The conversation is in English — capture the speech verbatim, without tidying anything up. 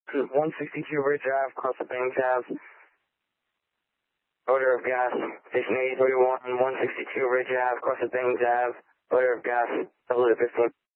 one sixty-two Ridge Ave, across the Banks Ave. Odor of gas, station eighty thirty-one, one sixty-two Ridge Ave, across the Banks Ave. Odor of gas, double to fifteen.